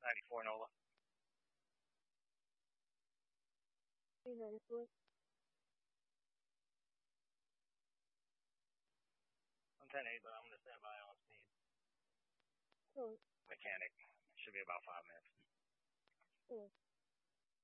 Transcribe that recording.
94 Nola. 394. 110-8, but I'm going to stand by on speed. Cool. Mechanic. Should be about 5 minutes. Cool.